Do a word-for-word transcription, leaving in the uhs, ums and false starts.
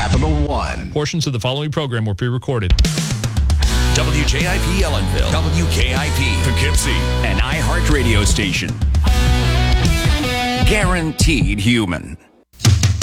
Capital One. Portions of the following program were pre-recorded. W J I P Ellenville, W K I P Poughkeepsie, an iHeart radio station. Guaranteed human.